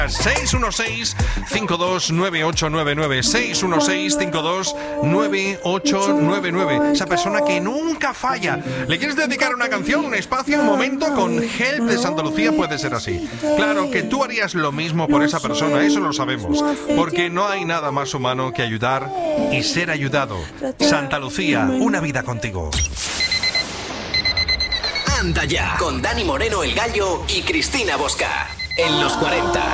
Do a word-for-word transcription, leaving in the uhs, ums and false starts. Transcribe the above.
seis uno seis, cinco dos nueve ocho nueve nueve, seis uno seis, cinco dos nueve ocho nueve nueve. Esa persona que nunca falla. ¿Le quieres dedicar una canción, un espacio, un momento? Con Help de Santa Lucía puede ser así. Claro que tú harías lo mismo por esa persona, eso lo sabemos, porque no hay nada más humano que ayudar y ser ayudado. Santa Lucía, una vida contigo. Anda ya, con Dani Moreno el Gallo y Cristina Bosca, en los cuarenta.